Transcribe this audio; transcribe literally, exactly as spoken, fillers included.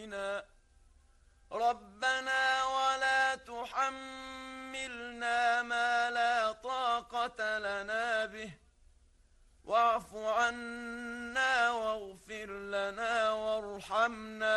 ذنوبنا ربنا ولا تحملنا ما لا طاقة لنا به واعف عنا واغفر لنا وارحمنا